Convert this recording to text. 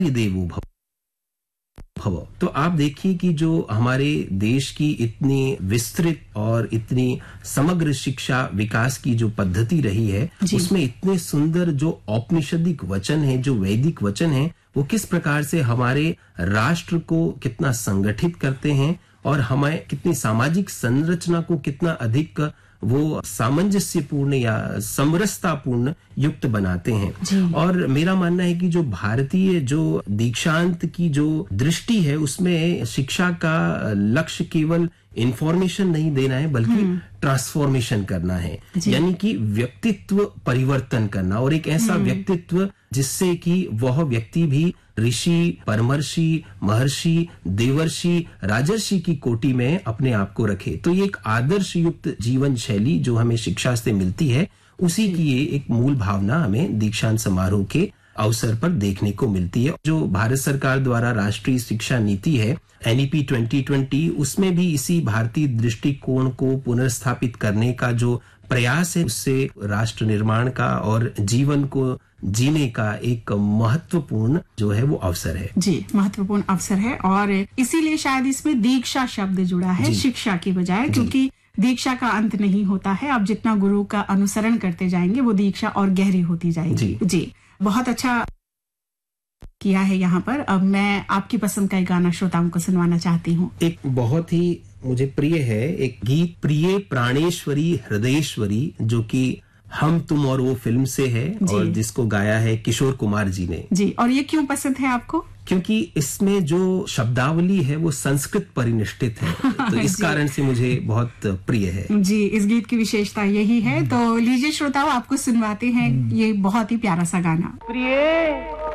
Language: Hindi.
देवो भव। तो आप देखिए कि जो हमारे देश की इतनी विस्तृत और इतनी समग्र शिक्षा विकास की जो पद्धति रही है, उसमें इतने सुंदर जो औपनिषदिक वचन है, जो वैदिक वचन है, वो किस प्रकार से हमारे राष्ट्र को कितना संगठित करते हैं और हमें कितनी सामाजिक संरचना को कितना अधिक वो सामंजस्यपूर्ण या समरसतापूर्ण युक्त बनाते हैं। और मेरा मानना है कि जो भारतीय जो दीक्षांत की जो दृष्टि है, उसमें शिक्षा का लक्ष्य केवल इंफॉर्मेशन नहीं देना है, बल्कि ट्रांसफॉर्मेशन करना है, यानी कि व्यक्तित्व परिवर्तन करना, और एक ऐसा व्यक्तित्व जिससे कि वह व्यक्ति भी ऋषि, परमर्षि, महर्षि, देवर्षि, राजर्षि की कोटि में अपने आप को रखे। तो ये एक आदर्श युक्त जीवन शैली जो हमें शिक्षा से मिलती है, उसी की ये एक मूल भावना हमें दीक्षांत समारोह के अवसर पर देखने को मिलती है। जो भारत सरकार द्वारा राष्ट्रीय शिक्षा नीति है NEP 2020, उसमें भी इसी भारतीय दृष्टिकोण को पुनर्स्थापित करने का जो प्रयास है, उससे राष्ट्र निर्माण का और जीवन को जीने का एक महत्वपूर्ण जो है वो अवसर है। जी, महत्वपूर्ण अवसर है, और इसीलिए शायद इसमें दीक्षा शब्द जुड़ा है शिक्षा की बजाय, क्योंकि दीक्षा का अंत नहीं होता है। आप जितना गुरु का अनुसरण करते जाएंगे, वो दीक्षा और गहरी होती जाएगी। जी, बहुत अच्छा किया है यहाँ पर। अब मैं आपकी पसंद का एक गाना श्रोताओं को सुनवाना चाहती हूँ। एक बहुत ही मुझे प्रिय है एक गीत, प्रिय प्राणेश्वरी हृदयेश्वरी, जो कि हम तुम और वो फिल्म से है और जिसको गाया है किशोर कुमार जी ने। जी, और ये क्यों पसंद है आपको? क्योंकि इसमें जो शब्दावली है वो संस्कृत परिनिष्ठित है, तो इस कारण से मुझे बहुत प्रिय है। जी, इस गीत की विशेषता यही है। तो लीजिए श्रोताओं, आपको सुनवाते हैं ये बहुत ही प्यारा सा गाना। प्रिय